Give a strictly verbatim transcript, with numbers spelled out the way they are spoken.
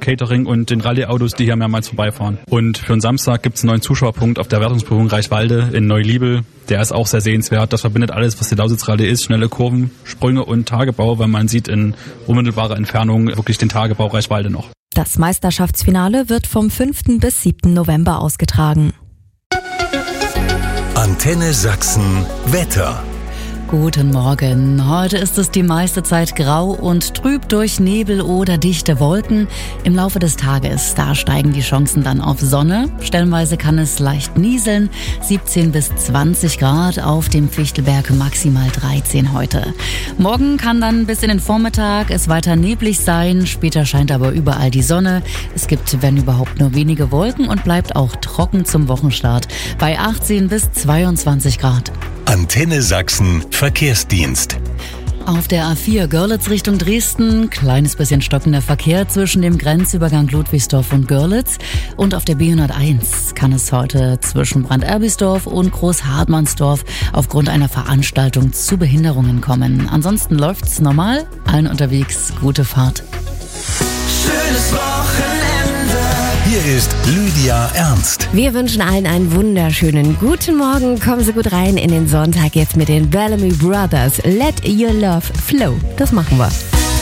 Catering und den Rallye-Autos, die hier mehrmals vorbeifahren. Und für den Samstag gibt's einen neuen Zuschauerpunkt auf der Wertungsprüfung Reichwalde in Neuliebel. Der ist auch sehr sehenswert. Das verbindet alles, was die Lausitz-Rallye ist. Schnelle Kurven, Sprünge und Tagebau, weil man sieht in unmittelbarer Entfernung wirklich den Tagebau Reichwalde noch. Das Meisterschaftsfinale wird vom fünften bis siebten November ausgetragen. Antenne Sachsen Wetter. Guten Morgen. Heute ist es die meiste Zeit grau und trüb durch Nebel oder dichte Wolken. Im Laufe des Tages, da steigen die Chancen dann auf Sonne. Stellenweise kann es leicht nieseln. siebzehn bis zwanzig Grad, auf dem Fichtelberg maximal dreizehn heute. Morgen kann dann bis in den Vormittag es weiter neblig sein. Später scheint aber überall die Sonne. Es gibt, wenn überhaupt, nur wenige Wolken und bleibt auch trocken zum Wochenstart bei achtzehn bis zweiundzwanzig Grad. Antenne Sachsen Verkehrsdienst. Auf der A vier Görlitz Richtung Dresden, kleines bisschen stockender Verkehr zwischen dem Grenzübergang Ludwigsdorf und Görlitz. Und auf der B hunderteins kann es heute zwischen Branderbisdorf und Großhartmannsdorf aufgrund einer Veranstaltung zu Behinderungen kommen. Ansonsten läuft's normal, allen unterwegs gute Fahrt. Schönes Wochenende. Hier ist Lydia Ernst. Wir wünschen allen einen wunderschönen guten Morgen. Kommen Sie gut rein in den Sonntag jetzt mit den Bellamy Brothers. Let Your Love Flow. Das machen wir.